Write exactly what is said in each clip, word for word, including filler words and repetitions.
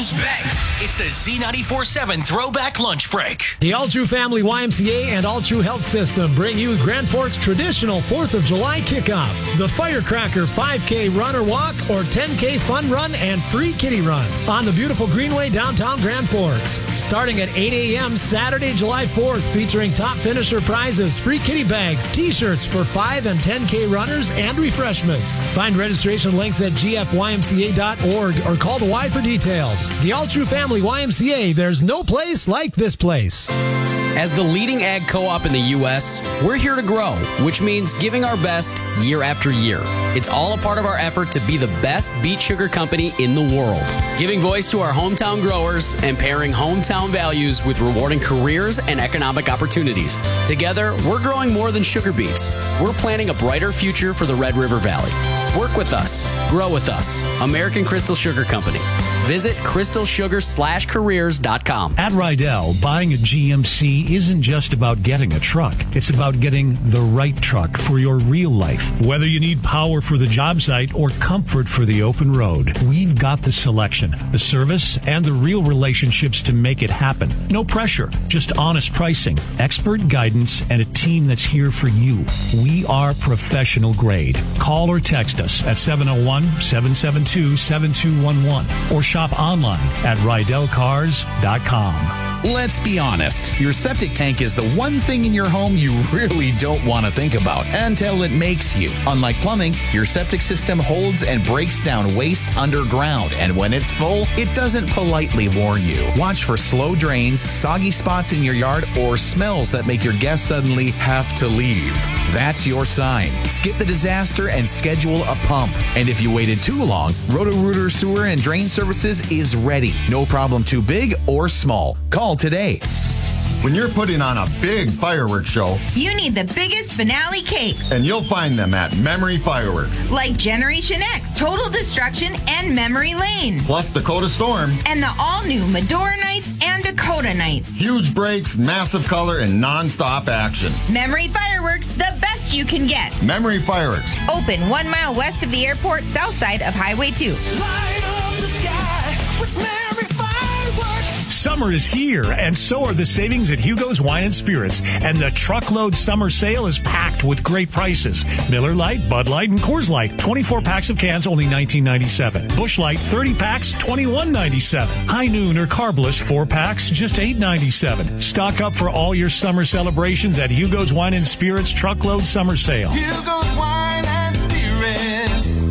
comes back. It's the Z ninety-four seven Throwback Lunch Break. The All True Family Y M C A and All True Health System bring you Grand Forks' traditional fourth of July kickoff. The Firecracker five K run or walk or ten K fun run and free kitty run on the beautiful Greenway downtown Grand Forks. Starting at eight a.m. Saturday, July fourth, featuring top finisher prizes, free kitty bags, t-shirts for five and ten K runners, and refreshments. Find registration links at g f y m c a dot org or call the Y for details. The All True Family Y M C A, there's no place like this place. As the leading ag co-op in the U S, we're here to grow, which means giving our best year after year. It's all a part of our effort to be the best beet sugar company in the world, giving voice to our hometown growers and pairing hometown values with rewarding careers and economic opportunities. Together, we're growing more than sugar beets. We're planning a brighter future for the Red River Valley. Work with us. Grow with us. American Crystal Sugar Company. Visit crystal sugar slash careers dot com. At Rydell, buying a G M C isn't just about getting a truck. It's about getting the right truck for your real life. Whether you need power for the job site or comfort for the open road, we've got the selection, the service, and the real relationships to make it happen. No pressure, just honest pricing, expert guidance, and a team that's here for you. We are professional grade. Call or text us at seven oh one, seven seven two, seven two one one or shop online at rydell cars dot com. Let's be honest. Your septic tank is the one thing in your home you really don't want to think about until it makes you. Unlike plumbing, your septic system holds and breaks down waste underground, and when it's full, it doesn't politely warn you. Watch for slow drains, soggy spots in your yard, or smells that make your guests suddenly have to leave. That's your sign. Skip the disaster and schedule a pump. And if you waited too long, Roto-Rooter Sewer and Drain Services is ready. No problem too big or small. Call today. When you're putting on a big fireworks show, you need the biggest finale cake. And you'll find them at Memory Fireworks. Like Generation X, Total Destruction, and Memory Lane. Plus Dakota Storm. And the all-new Medora Nights and Dakota Nights. Huge breaks, massive color, and non-stop action. Memory Fireworks, the best you can get. Memory Fireworks. Open one mile west of the airport, south side of Highway two. Light up the sky with Memory Fireworks. Summer is here, and so are the savings at Hugo's Wine and Spirits. And the truckload summer sale is packed with great prices. Miller Lite, Bud Light, and Coors Light. twenty-four packs of cans, only nineteen ninety-seven. Busch Light, thirty packs, twenty-one ninety-seven. High Noon or Carbliss, four packs, just eight ninety-seven. Stock up for all your summer celebrations at Hugo's Wine and Spirits Truckload Summer Sale. Hugo's Wine and Spirits.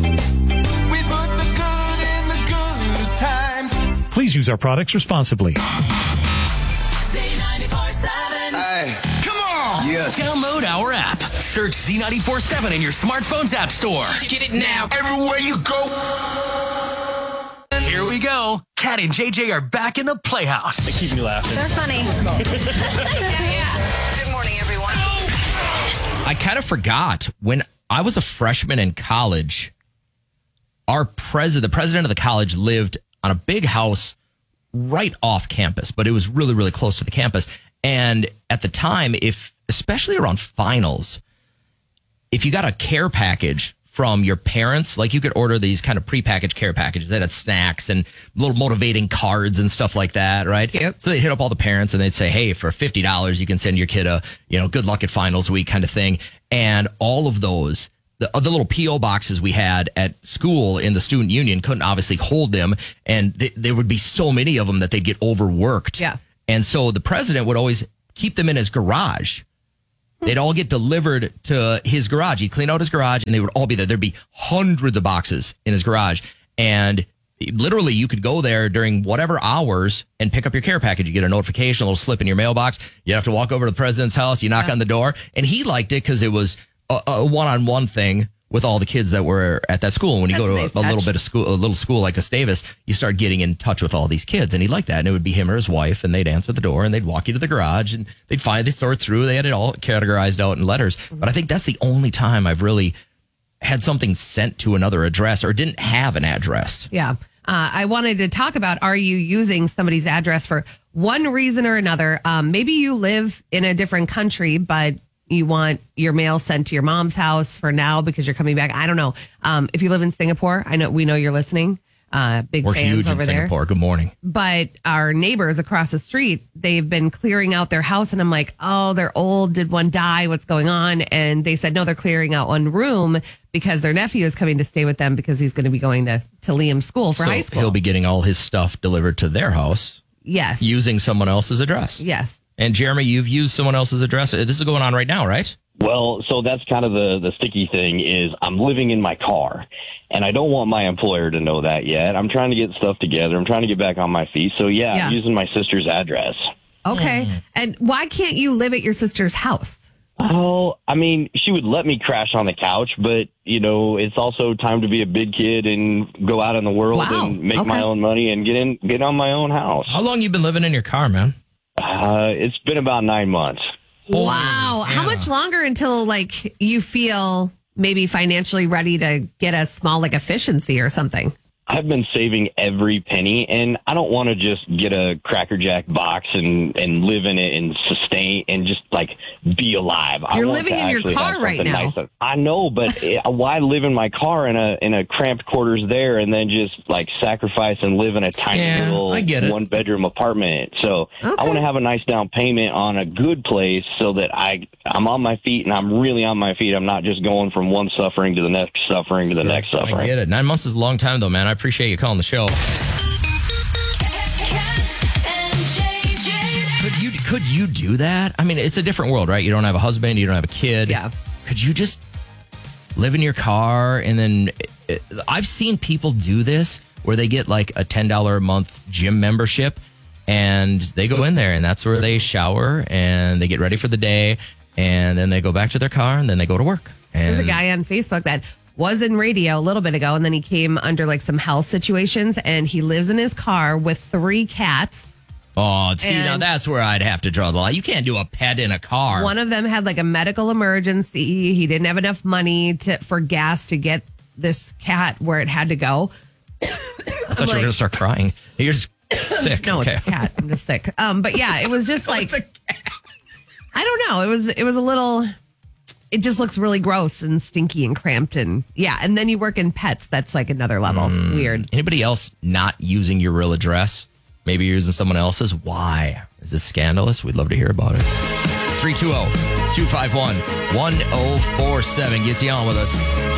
We put the good in the good times. Please use our products responsibly. Z ninety-four seven. Hey, come on. Yes. Download our app. Search Z ninety-four seven in your smartphone's app store. Get it now. Everywhere you go. Here we go. Kat and J J are back in the Playhouse. They keep me laughing. They're funny. Good morning, everyone. I kind of forgot when I was a freshman in college, our president, the president of the college lived on a big house right off campus, but it was really, really close to the campus. And at the time, if, especially around finals, if you got a care package from your parents, like you could order these kind of prepackaged care packages that had snacks and little motivating cards and stuff like that, right? Yep. So they'd hit up all the parents and they'd say, hey, for fifty dollars, you can send your kid a, you know, good luck at finals week kind of thing. And all of those, the, the little P O boxes we had at school in the student union couldn't obviously hold them. And th- there would be so many of them that they'd get overworked. Yeah. And so the president would always keep them in his garage. They'd all get delivered to his garage. He'd clean out his garage and they would all be there. There'd be hundreds of boxes in his garage. And literally you could go there during whatever hours and pick up your care package. You get a notification, a little slip in your mailbox. You have to walk over to the president's house. You knock yeah. on the door. And he liked it because it was a, a one-on-one thing with all the kids that were at that school. And when you That's go to nice a, a touch. little bit of school, a little school like Gustavus, you start getting in touch with all these kids. And he liked that. And it would be him or his wife. And they'd answer the door and they'd walk you to the garage and they'd find, they'd sort through. They had it all categorized out in letters. Mm-hmm. But I think that's the only time I've really had something sent to another address or didn't have an address. Yeah. Uh, I wanted to talk about, are you using somebody's address for one reason or another? Um, maybe you live in a different country, but you want your mail sent to your mom's house for now because you're coming back. I don't know. Um, if you live in Singapore, I know we know you're listening. Uh, big We're fans huge over in there. Singapore. Good morning. But our neighbors across the street, they've been clearing out their house. And I'm like, oh, they're old. Did one die? What's going on? And they said, no, they're clearing out one room because their nephew is coming to stay with them because he's going to be going to, to Liam's school for so high school. He'll be getting all his stuff delivered to their house. Yes. Using someone else's address. Yes. And Jeremy, you've used someone else's address. This is going on right now, right? Well, so that's kind of the, the sticky thing is I'm living in my car and I don't want my employer to know that yet. I'm trying to get stuff together. I'm trying to get back on my feet. So yeah, Yeah. I'm using my sister's address. Okay. And why can't you live at your sister's house? Oh, I mean, she would let me crash on the couch, but you know, it's also time to be a big kid and go out in the world Wow. and make Okay. my own money and get in, get on my own house. How long you been living in your car, man? Uh, it's been about nine months. Wow. How much longer until like you feel maybe financially ready to get a small like efficiency or something? I've been saving every penny, and I don't want to just get a Cracker Jack box and, and live in it and sustain and just like be alive. I You're want living to in your actually car have right something now. nice. I know, but it- why live in my car in a in a cramped quarters there and then just like sacrifice and live in a tiny Yeah, little I get it. one bedroom apartment? So I Okay. want to have a nice down payment on a good place so that I I'm on my feet and I'm really on my feet. I'm not just going from one suffering to the next suffering to the next suffering. I get it. Nine months is a long time, though, man. I appreciate you calling the show. Could you could you do that? I mean, it's a different world, right? You don't have a husband, you don't have a kid. Yeah. Could you just live in your car and then I've seen people do this where they get like a ten dollars a month gym membership and they go in there and that's where they shower and they get ready for the day and then they go back to their car and then they go to work. And There's a guy on Facebook that was in radio a little bit ago, and then he came under like some health situations, and he lives in his car with three cats. Oh, see, now And- that's where I'd have to draw the line. You can't do a pet in a car. One of them had like a medical emergency. He didn't have enough money to for gas to get this cat where it had to go. I thought you were going to start crying. You're just sick. No, okay. it's a cat. I'm just sick. Um, but yeah, it was just like I don't know. It was it was a little. It just looks really gross and stinky and cramped and yeah. And then you work in pets. That's like another level. Mm. Weird. Anybody else not using your real address? Maybe you're using someone else's. Why? Is this scandalous? We'd love to hear about it. three two zero, two five one, one zero four seven gets you on with us.